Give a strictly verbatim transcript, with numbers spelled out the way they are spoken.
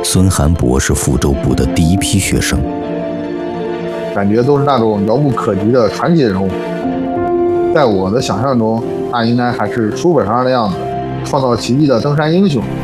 孙寒博是福州部的第一批学生， 感觉都是那种遥不可及的传奇人物。在我的想象中，那应该还是书本上的样子，创造奇迹的登山英雄。